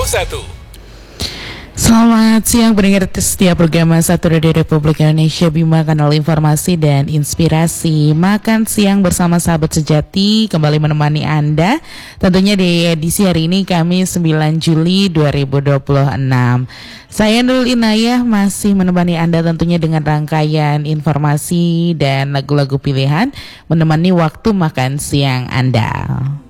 101. Selamat siang pendengar setiap program Satu Radio Republik Indonesia, Bima Kanal Informasi dan Inspirasi. Makan siang bersama sahabat sejati kembali menemani Anda. Tentunya di edisi hari ini Kamis 9 Juli 2026. Saya Nurul Inayah masih menemani Anda tentunya dengan rangkaian informasi dan lagu-lagu pilihan menemani waktu makan siang Anda.